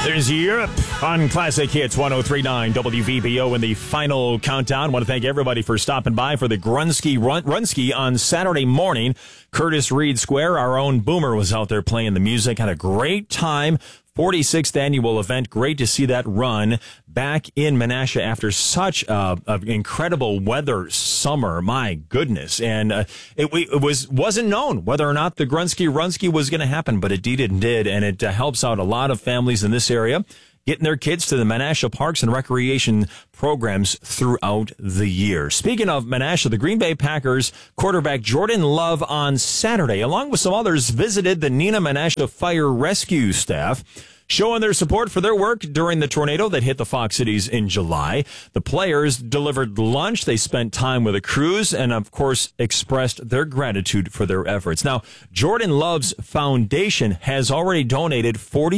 There's Europe on Classic Hits 103.9 WVBO in the final countdown. I want to thank everybody for stopping by for the Runski on Saturday morning. Curtis Reed Square, our own Boomer, was out there playing the music. Had a great time. 46th annual event. Great to see that run back in Menasha after such an incredible weather summer. My goodness. And it wasn't known whether or not the Runski was going to happen, but indeed it did. And it helps out a lot of families in this area getting their kids to the Menasha Parks and Recreation programs throughout the year. Speaking of Menasha, the Green Bay Packers quarterback Jordan Love on Saturday, along with some others, visited the Neenah Menasha Fire Rescue staff, showing their support for their work during the tornado that hit the Fox Cities in July. The players delivered lunch. They spent time with the crews and, of course, expressed their gratitude for their efforts. Now, Jordan Love's foundation has already donated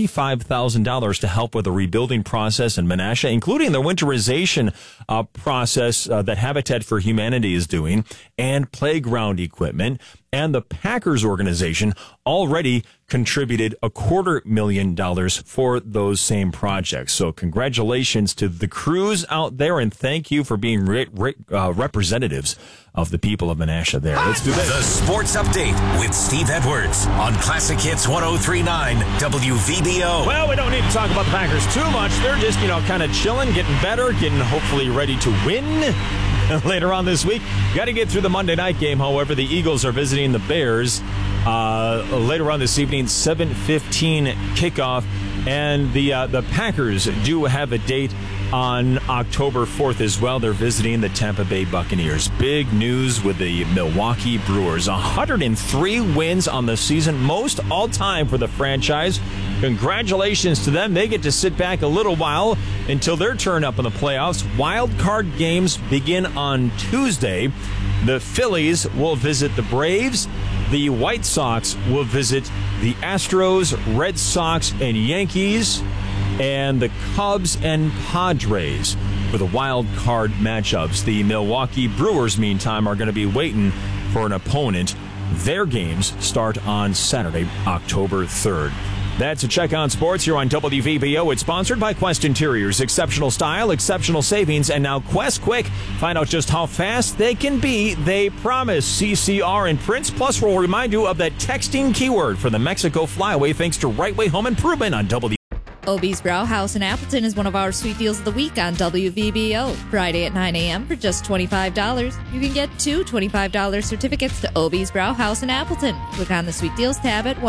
$45,000 to help with the rebuilding process in Menasha, including the winterization process that Habitat for Humanity is doing and playground equipment. And the Packers organization already contributed $250,000 for those same projects. So congratulations to the crews out there, and thank you for being representatives of the people of Menasha there. Let's do this. The Sports Update with Steve Edwards on Classic Hits 103.9 WVBO. Well, we don't need to talk about the Packers too much. They're just, kind of chilling, getting better, getting hopefully ready to win later on this week. Got to get through the Monday night game. However, the Eagles are visiting the Bears later on this evening, 7:15 kickoff. And the Packers do have a date on October 4th as well. They're visiting the Tampa Bay Buccaneers. Big news with the Milwaukee Brewers. 103 wins on the season, most all-time for the franchise. Congratulations to them. They get to sit back a little while until their turn up in the playoffs. Wild card games begin on Tuesday. The Phillies will visit the Braves. The White Sox will visit the Astros, Red Sox, and Yankees, and the Cubs and Padres for the wild card matchups. The Milwaukee Brewers, meantime, are going to be waiting for an opponent. Their games start on Saturday, October 3rd. That's a Check on Sports here on WVBO. It's sponsored by Quest Interiors. Exceptional style, exceptional savings, and now Quest Quick. Find out just how fast they can be. They promise. CCR and Prince Plus will remind you of that texting keyword for the Mexico flyaway thanks to Right Way Home Improvement on WVBO. Obie's Brauhaus in Appleton is one of our sweet deals of the week on WVBO. Friday at 9 a.m. for just $25. You can get 2 $25 certificates to Obie's Brauhaus in Appleton. Click on the Sweet Deals tab at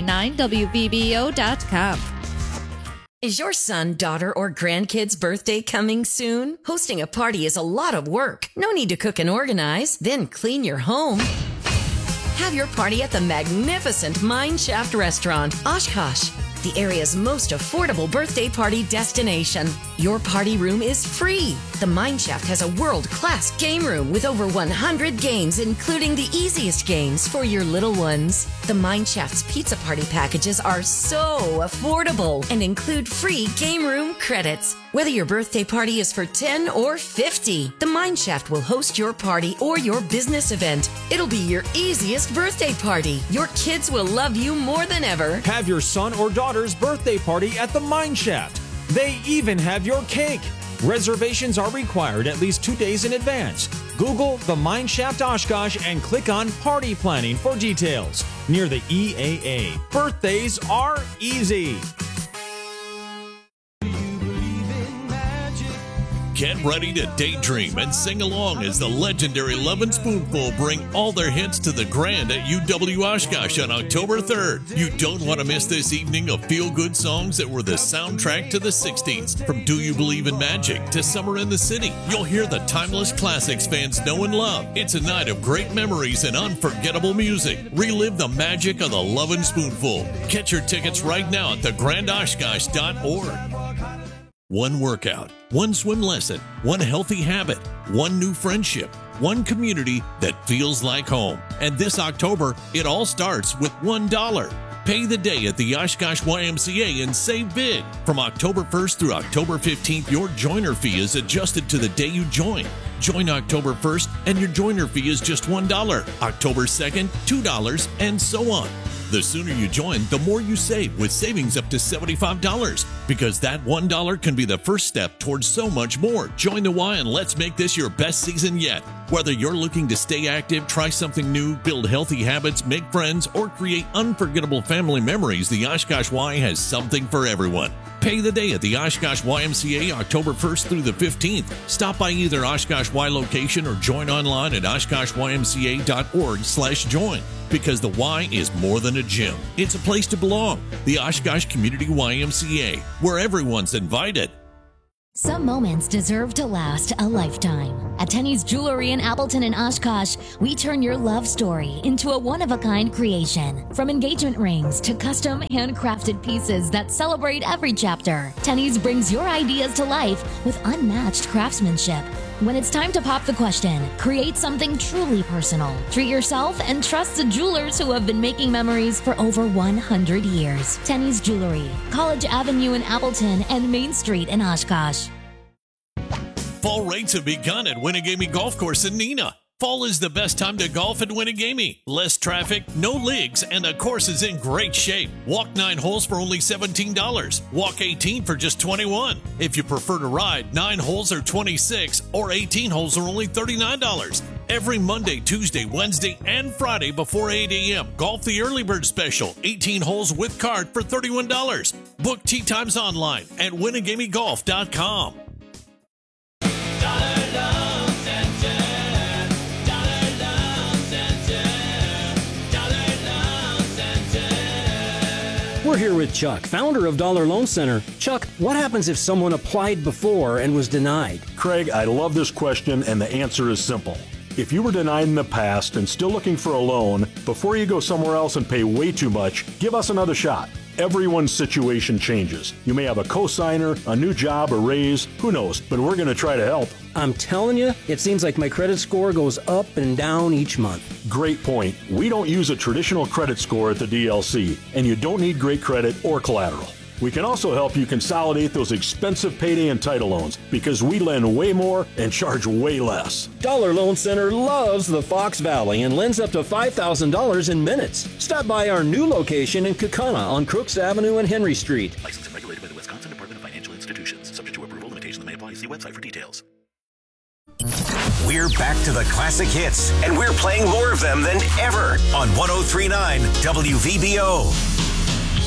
1039WVBO.com. Is your son, daughter, or grandkid's birthday coming soon? Hosting a party is a lot of work. No need to cook and organize, then clean your home. Have your party at the magnificent Mineshaft Restaurant, Oshkosh, the area's most affordable birthday party destination. Your party room is free. The Mineshaft has a world-class game room with over 100 games, including the easiest games for your little ones. The Mineshaft's pizza party packages are so affordable and include free game room credits. Whether your birthday party is for 10 or 50, the Mineshaft will host your party or your business event. It'll be your easiest birthday party. Your kids will love you more than ever. Have your son or daughter's birthday party at the Mineshaft. They even have your cake. Reservations are required at least 2 days in advance. Google the Mineshaft Oshkosh and click on Party Planning for details. Near the EAA. Birthdays are easy. Get ready to daydream and sing along as the legendary Lovin' Spoonful bring all their hits to the Grand at UW Oshkosh on October 3rd. You don't want to miss this evening of feel-good songs that were the soundtrack to the 60s. From Do You Believe in Magic to Summer in the City, you'll hear the timeless classics fans know and love. It's a night of great memories and unforgettable music. Relive the magic of the Lovin' Spoonful. Get your tickets right now at thegrandoshkosh.org. One workout, one swim lesson, one healthy habit, one new friendship, one community that feels like home. And this October, it all starts with $1. Pay the day at the Oshkosh YMCA and save big. From October 1st through October 15th, your joiner fee is adjusted to the day you join. Join October 1st and your joiner fee is just $1. October 2nd, $2, and so on. The sooner you join, the more you save, with savings up to $75. Because that $1 can be the first step towards so much more. Join the Y and let's make this your best season yet. Whether you're looking to stay active, try something new, build healthy habits, make friends, or create unforgettable family memories, the Oshkosh Y has something for everyone. Pay the day at the Oshkosh YMCA October 1st through the 15th. Stop by either Oshkosh Y location or join online at oshkoshymca.org/join. Because the Y is more than a gym. It's a place to belong. The Oshkosh Community YMCA, where everyone's invited. Some moments deserve to last a lifetime. At Tenny's Jewelry in Appleton and Oshkosh, we turn your love story into a one-of-a-kind creation. From engagement rings to custom handcrafted pieces that celebrate every chapter, Tenny's brings your ideas to life with unmatched craftsmanship. When it's time to pop the question, create something truly personal. Treat yourself and trust the jewelers who have been making memories for over 100 years. Tenny's Jewelry, College Avenue in Appleton and Main Street in Oshkosh. Fall rates have begun at Winnegamie Golf Course in Neenah. Fall is the best time to golf at Winnegamie. Less traffic, no leagues, and the course is in great shape. Walk 9 holes for only $17. Walk 18 for just $21. If you prefer to ride, 9 holes are $26, or 18 holes are only $39. Every Monday, Tuesday, Wednesday, and Friday before 8 a.m., golf the Early Bird Special, 18 holes with cart for $31. Book tee times online at WinnegamieGolf.com. We're here with Chuck, founder of Dollar Loan Center. Chuck, what happens if someone applied before and was denied? Craig, I love this question, and the answer is simple. If you were denied in the past and still looking for a loan, before you go somewhere else and pay way too much, give us another shot. Everyone's situation changes. You may have a cosigner, a new job, a raise, who knows, but we're going to try to help. I'm telling you, it seems like my credit score goes up and down each month. Great point. We don't use a traditional credit score at the DLC, and you don't need great credit or collateral. We can also help you consolidate those expensive payday and title loans because we lend way more and charge way less. Dollar Loan Center loves the Fox Valley and lends up to $5,000 in minutes. Stop by our new location in Kaukauna on Crooks Avenue and Henry Street. Licensed and regulated by the Wisconsin Department of Financial Institutions. Subject to approval, limitations may apply. See website for details. We're back to the classic hits, and we're playing more of them than ever on 103.9 WVBO.